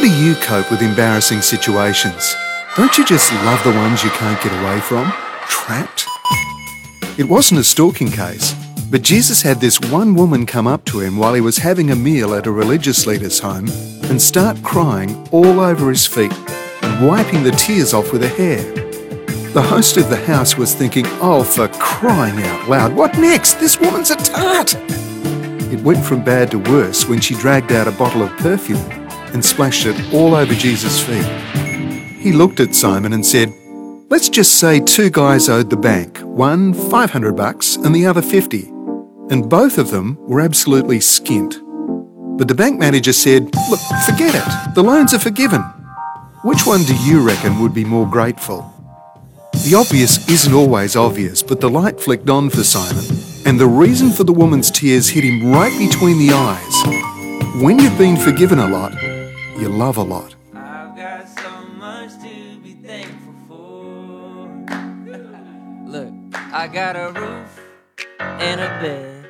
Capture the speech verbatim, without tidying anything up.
do you cope with embarrassing situations? Don't you just love the ones you can't get away from? Trapped? It wasn't a stalking case, but Jesus had this one woman come up to him while he was having a meal at a religious leader's home and start crying all over his feet and wiping the tears off with her hair. The host of the house was thinking, oh, for crying out loud, what next? This woman's a tart! It went from bad to worse when she dragged out a bottle of perfume and splashed it all over Jesus' feet. He looked at Simon and said, let's just say two guys owed the bank, one five hundred bucks and the other fifty, and both of them were absolutely skint. But the bank manager said, look, forget it, the loans are forgiven. Which one do you reckon would be more grateful? The obvious isn't always obvious, but the light flicked on for Simon, and the reason for the woman's tears hit him right between the eyes. When you've been forgiven a lot, you love a lot. I've got so much to be thankful for. Look, I got a roof and a bed.